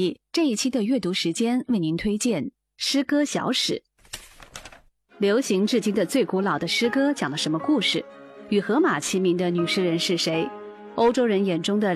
义这一期的阅读时间为您推荐诗歌小史。流行至今的最古老的诗歌讲了什么故事？与荷马齐名的女诗人是谁？欧洲人眼中的